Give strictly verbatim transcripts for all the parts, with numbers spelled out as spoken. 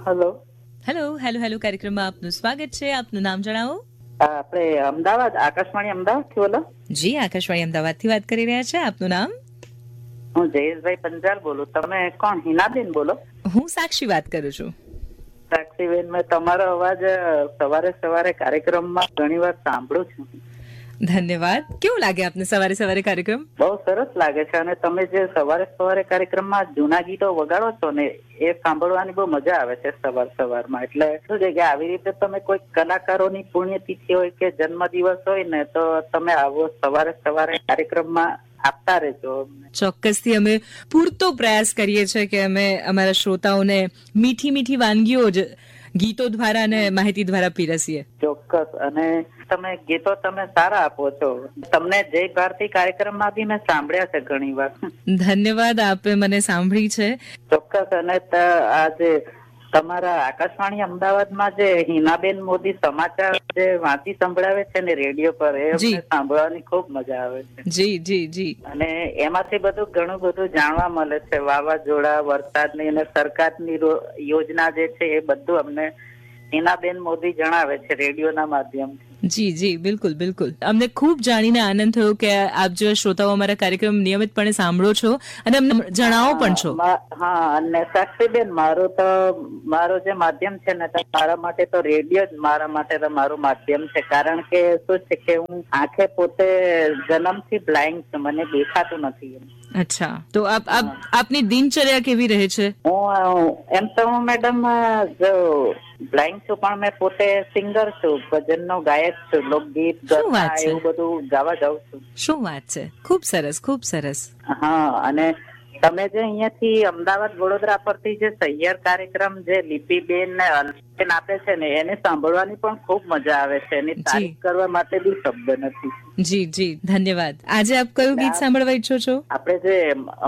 Hello hello hello hello કાર્યક્રમમાં આપનું સ્વાગત છે. આપનું નામ જણાવો. આપણે અમદાવાદ આકાશવાણી અમદાવાદ થી બોલો. જી, આકાશવાણી અમદાવાદથી વાત કરી રહ્યા છે. આપનું નામ? હું જયેશભાઈ પંચાલ બોલું. તમે કોણ? હિનાબેન બોલો? હું સાક્ષી વાત કરું છું. સાક્ષીબેન, મેં તમારો અવાજ સવારે સવારે કાર્યક્રમમાં ઘણી વાર સાંભળું છું. ધન્યવાદ. કેવું લાગે આપને સવારે સવારે કાર્યક્રમ? બહુ સરસ લાગે છે. અને તમે જે સવારે સવારે કાર્યક્રમમાં જૂના ગીતો વગાડો છો ને, એ સાંભળવાની બહુ મજા આવે છે સવાર સવારમાં. એટલે શું છે કે આવી રીતે તમે કોઈ કલાકારોની પુણ્યતિથિ હોય કે જન્મદિવસ હોય ને, તો તમે આવો સવારે સવારે કાર્યક્રમમાં આપતા રહેજો. ચોક્કસથી અમે પૂરતો પ્રયાસ કરીએ છીએ કે અમે અમારા શ્રોતાઓને મીઠી મીઠી વાનગીઓ જ ગીતો દ્વારા અને માહિતી દ્વારા પીરસીએ. ચોક્કસ. અને તમે ગીતો તમે સારા આપો છો. તમને જય ભારતી કાર્યક્રમમાં બી મેં સાંભળ્યા છે ઘણી વાર. ધન્યવાદ, આપે મને સાંભળી છે. ચોક્કસ. અને આજે તમારા આકાશવાણી અમદાવાદમાં જે હિનાબેન મોદી સમાચાર જે વાંચી સંભળાવે છે ને રેડિયો પર, એ અમને સાંભળવાની ખૂબ મજા આવે છે. જી જી જી. અને એમાંથી બધું ઘણું બધું જાણવા મળે છે. વાવાઝોડા, વરસાદની અને સરકારની યોજના જે છે એ બધું અમને હિનાબેન મોદી જણાવે છે રેડિયોના માધ્યમથી. જી જી, બિલકુલ બિલકુલ. અમને ખૂબ જાણીને આનંદ થયો કે આપ જેવા શ્રોતાઓ અમારા કાર્યક્રમ નિયમિતપણે સાંભળો છો અને અમને જણાવો પણ છો. હા, અને સાક્ષીબેન, મારું તો મારું જે માધ્યમ છે ને, મારા માટે તો રેડિયો જ મારા માટે તો મારું માધ્યમ છે. કારણ કે શું છે કે હું આંખે પોતે જન્મથી બ્લાઇન્ડ છું, મને દેખાતું નથી. અચ્છા, તો આપ આપ આપની દિનચર્યા કેવી રહે છે? હું એમ તો હું મેડમ જો બ્લાઇન્ડ છું, પણ મેં પોતે સિંગર છું, ભજનનો ગાયક છું, લોકગીત ગાતા એવું બધું ગાવા જાઉં છું. શું વાત છે! ખૂબ સરસ, ખૂબ સરસ. હા, અને તમે જે અહીંયાથી અમદાવાદ વડોદરા પરથી જે સહિયર કાર્યક્રમ જે લિપિબેન ને અલ્પેન આપે છે ને, એને સાંભળવાની પણ ખૂબ મજા આવે છે. એની તારીફ કરવા માટે બી શબ્દ નથી. જી જી, ધન્યવાદ. આજે આપ કયું ગીત સાંભળવા ઈચ્છો છો? આપણે જે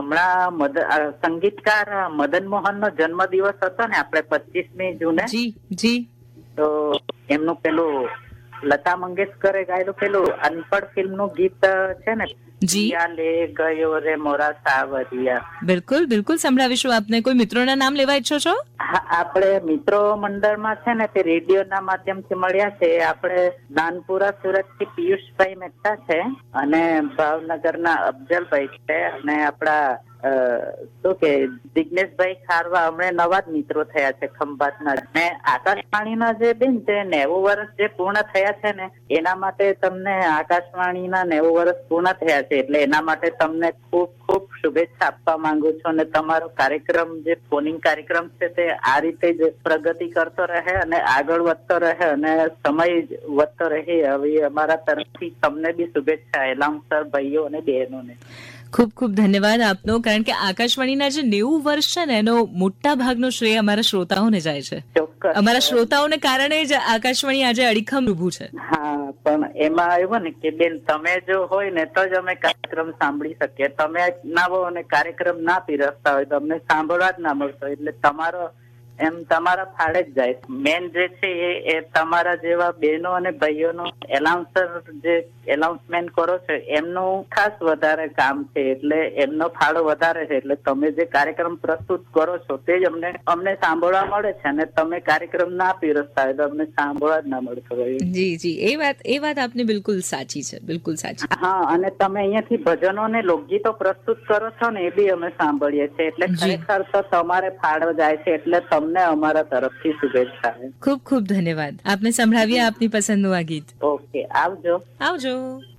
હમણાં સંગીતકાર મદન મોહન નો જન્મ દિવસ હતો ને, આપણે પચીસમી જૂને. જી જી. તો એમનું પેલું લતા મંગેશકરે ગાયેલું પેલું અનપઢ ફિલ્મ નું ગીત છે ને, જી લે ગયો રે મોરા સાવરિયા. બિલકુલ બિલકુલ, સંભળાવીશું આપને. કોઈ મિત્રોના નામ લેવા ઈચ્છો છો? હા, આપણે મિત્રો મંડળમાં છે ને તે રેડિયોના માધ્યમથી મળ્યા છે. આપણે નાનપુરા સુરત થી પિયુષભાઈ મહેતા છે, અને ભાવનગરના અફજલભાઈ છે, અને આપડા શું કે જિગ્નેશભાઈ ખારવા હમણાં નવા જ મિત્રો થયા છે ખંભાતના. ને આકાશવાણીના જે બેન છે નેવું વર્ષ જે પૂર્ણ થયા છે ને, એના માટે તમને આકાશવાણીના નેવું વર્ષ પૂર્ણ થયા છે, એટલે એના માટે તમને ખૂબ ખૂબ શુભેચ્છા આપવા માંગુ છું. અને તમારો કાર્યક્રમ જે ફોનિંગ કાર્યક્રમ છે તે આ રીતે જ પ્રગતિ કરતો રહે અને આગળ વધતો રહે અને સમય વધતો રહે, હવે અમારા તરફથી તમને બી શુભેચ્છા એલાઉન્સર ભાઈઓ અને બહેનોને. ખૂબ ખૂબ ધન્યવાદ આપનો. કારણ કે આકાશવાણીના જે નેવું વર્ષ છે ને, એનો મોટા ભાગનો શ્રેય અમારા શ્રોતાઓને જાય છે. અમારા શ્રોતાઓને કારણે જ આકાશવાણી આજે અડીખમ ઊભું છે. હા, પણ એમાં આવ્યું ને કે બેન, તમે જો હોય ને તો જ અમે કાર્યક્રમ સાંભળી શકીએ. તમે ના હો અને કાર્યક્રમ ના પીરસતા હોય તો અમને સાંભળવા જ ના મળતો. એટલે તમારો એમ તમારા ફાળે જ જાય. મેન જે છે એ તમારા જેવા બહેનો અને ભાઈઓનો એલાઉન્સર જે એલાઉન્સમેન્ટ કરો છો એમનું ખાસ વધારે કામ છે, એટલે એમનો ફાળો વધારે છે. એટલે તમે જે કાર્યક્રમ પ્રસ્તુત કરો છો તે જ અમને અમને સાંભળવા મળે છે, અને તમે કાર્યક્રમ ના પીરસતા હોય તો અમને સાંભળવા જ ના મળતો હોય. જી જી, એ વાત એ વાત આપને બિલકુલ સાચી છે, બિલકુલ સાચી. હા, અને તમે અહીંયાથી ભજનો અને લોકગીતો પ્રસ્તુત કરો છો ને, એ બી અમે સાંભળીએ છીએ. એટલે ખરેખર તો તમારે ફાળો જાય છે, એટલે તમને અમારા તરફથી શુભેચ્છા. ખૂબ ખૂબ ધન્યવાદ. આપને સંભળાવીએ આપની પસંદનું આ ગીત. ઓકે, આવજો. આવજો.